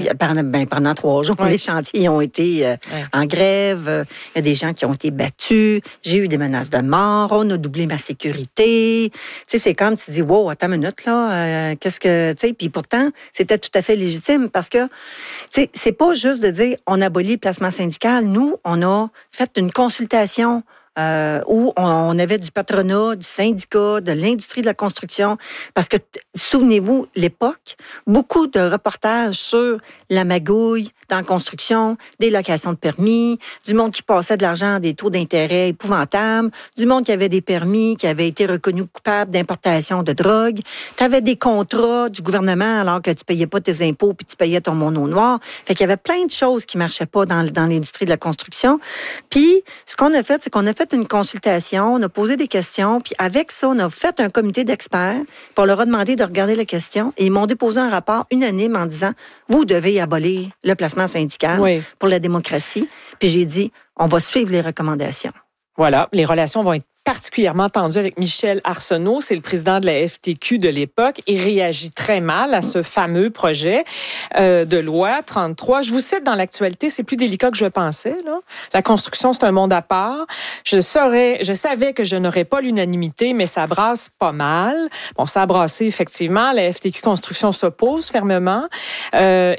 pendant 3 jours, les chantiers ont été en grève. Il y a des gens qui ont été battus. J'ai eu des menaces de mort. On a doublé ma sécurité. Tu sais, c'est comme tu dis, wow, attends une minute, là. Qu'est-ce que, tu sais, puis pourtant, c'était tout à fait légitime parce que, tu sais, c'est pas juste de dire, on abolit le placement syndical. Nous, on a fait une consultation où on avait du patronat, du syndicat, de l'industrie de la construction. Parce que, souvenez-vous, l'époque, beaucoup de reportages sur la magouille dans la construction, des locations de permis, du monde qui passait de l'argent à des taux d'intérêt épouvantables, du monde qui avait des permis, qui avait été reconnu coupable d'importation de drogue. Tu avais des contrats du gouvernement alors que tu payais pas tes impôts puis tu payais ton mono noir. Fait qu'il y avait plein de choses qui marchaient pas dans l'industrie de la construction. Puis, ce qu'on a fait, c'est qu'on a fait une consultation, on a posé des questions, puis avec ça, on a fait un comité d'experts, puis on leur a demandé de regarder les questions, et ils m'ont déposé un rapport unanime en disant, vous devez abolir le placement syndical pour la démocratie. Puis j'ai dit, on va suivre les recommandations. Voilà, les relations vont être particulièrement tendu avec Michel Arsenault, c'est le président de la FTQ de l'époque. Il réagit très mal à ce fameux projet de loi 33. Je vous cite dans l'actualité, c'est plus délicat que je pensais. Là. La construction, c'est un monde à part. Je savais que je n'aurais pas l'unanimité, mais ça brasse pas mal. Bon, ça a brassé effectivement. La FTQ Construction s'oppose fermement. Bon,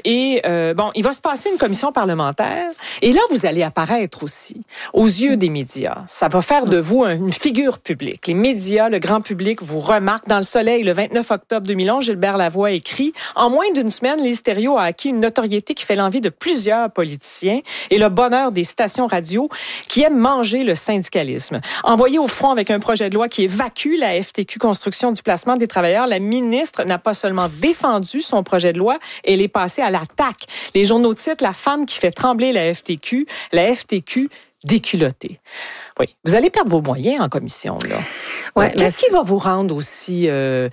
il va se passer une commission parlementaire. Et là, vous allez apparaître aussi aux yeux des médias. Ça va faire de vous une figure publique. Les médias, le grand public vous remarquent. Dans Le Soleil, le 29 octobre 2011, Gilbert Lavoie écrit « En moins d'une semaine, Lise Thériault a acquis une notoriété qui fait l'envie de plusieurs politiciens et le bonheur des stations radio qui aiment manger le syndicalisme. Envoyée au front avec un projet de loi qui évacue la FTQ Construction du placement des travailleurs, la ministre n'a pas seulement défendu son projet de loi, elle est passée à l'attaque. Les journaux titrent « La femme qui fait trembler la FTQ déculottée ». Oui. Vous allez perdre vos moyens en commission, là. Ouais, qu'est-ce qui va vous rendre aussi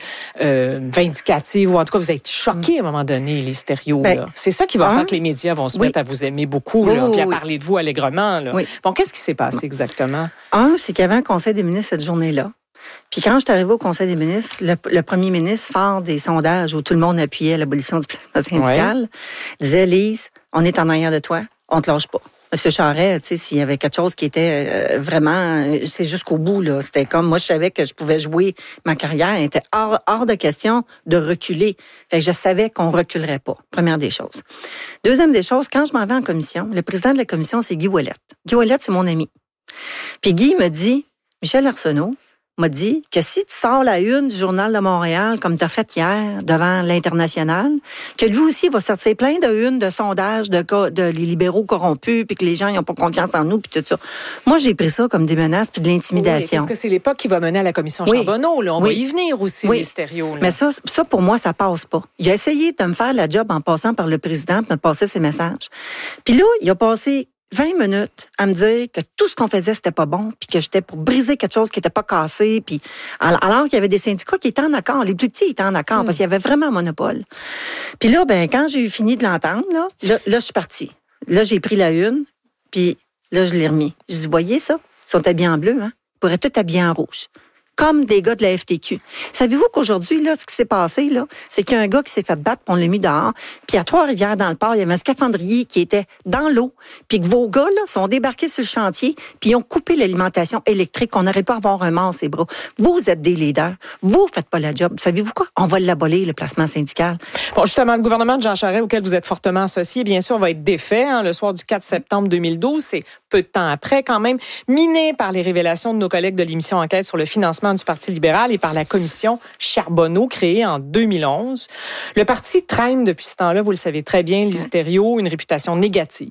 vindicative, ou en tout cas, vous êtes choquée à un moment donné, Lise Thériault, là? C'est ça qui va faire que les médias vont se mettre à vous aimer beaucoup, là, puis à parler de vous allègrement, là. Bon, qu'est-ce qui s'est passé exactement? C'est qu'il y avait un conseil des ministres cette journée-là. Puis quand je suis arrivée au conseil des ministres, le premier ministre, fort des sondages où tout le monde appuyait l'abolition du placement syndical, disait « Lise, on est en arrière de toi, on te lâche pas ». M. Charest, tu sais, s'il y avait quelque chose qui était vraiment, c'est jusqu'au bout, là. C'était comme, moi, je savais que je pouvais jouer ma carrière. Elle était hors de question de reculer. Fait que je savais qu'on reculerait pas. Première des choses. Deuxième des choses, quand je m'en vais en commission, le président de la commission, c'est Guy Ouellette. Guy Ouellette, c'est mon ami. Puis Guy me dit, Michel Arsenault m'a dit que si tu sors la une du Journal de Montréal, comme tu as fait hier devant l'International, que lui aussi va sortir plein de une de sondages de les libéraux corrompus, puis que les gens n'ont pas confiance en nous, puis tout ça. Moi, j'ai pris ça comme des menaces puis de l'intimidation. Oui, parce que c'est l'époque qui va mener à la commission Charbonneau. Là. On va y venir aussi, Lise Thériault. Mais ça, pour moi, ça passe pas. Il a essayé de me faire la job en passant par le président pour me passer ses messages. Puis là, il a passé 20 minutes à me dire que tout ce qu'on faisait, c'était pas bon, puis que j'étais pour briser quelque chose qui était pas cassé, puis alors qu'il y avait des syndicats qui étaient en accord, les plus petits étaient en accord, parce qu'il y avait vraiment un monopole. Puis là, quand j'ai eu fini de l'entendre, là, je suis partie. Là, j'ai pris la une, puis là, je l'ai remis. Je dis, voyez ça? Ils sont habillés en bleu, hein? Ils pourraient tout habiller en rouge. Comme des gars de la FTQ. Savez-vous qu'aujourd'hui, là, ce qui s'est passé, là, c'est qu'il y a un gars qui s'est fait battre, puis on l'a mis dehors. Puis à Trois-Rivières, dans le port, il y avait un scaphandrier qui était dans l'eau. Puis que vos gars, là, sont débarqués sur le chantier, puis ils ont coupé l'alimentation électrique. On n'aurait pas à avoir un mort, ses bras. Vous êtes des leaders. Vous faites pas la job. Savez-vous quoi? On va l'abolir, le placement syndical. Bon, justement, le gouvernement de Jean Charest, auquel vous êtes fortement associé, bien sûr, va être défait, le soir du 4 septembre 2012. C'est peu de temps après, quand même, miné par les révélations de nos collègues de l'émission Enquête sur le financement du Parti libéral et par la commission Charbonneau créée en 2011. Le parti traîne depuis ce temps-là, vous le savez très bien, Lise Thériault, une réputation négative.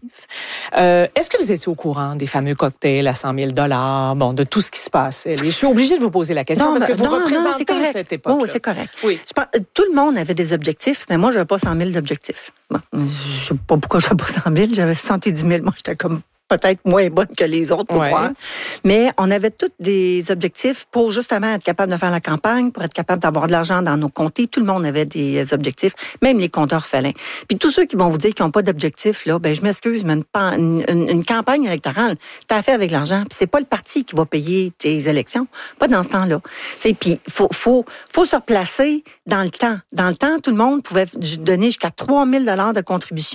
Est-ce que vous étiez au courant des fameux cocktails à 100 000 $, bon, de tout ce qui se passait? Je suis obligée de vous poser la question parce que vous représentez cette époque-là. Oui, c'est correct. Oui. Tout le monde avait des objectifs, mais moi, je n'avais pas 100 000 d'objectifs. Bon, je ne sais pas pourquoi je n'avais pas 100 000, j'avais 70 000. Moi, j'étais comme peut-être moins bonne que les autres pour croire. Mais on avait tous des objectifs pour justement être capable de faire la campagne, pour être capable d'avoir de l'argent dans nos comtés. Tout le monde avait des objectifs, même les compteurs orphelins. Puis tous ceux qui vont vous dire qu'ils n'ont pas d'objectif, là, je m'excuse, mais une campagne électorale, t'as fait avec l'argent. Puis c'est pas le parti qui va payer tes élections, pas dans ce temps-là. Puis faut se replacer dans le temps. Dans le temps, tout le monde pouvait donner jusqu'à 3 000 $ de contribution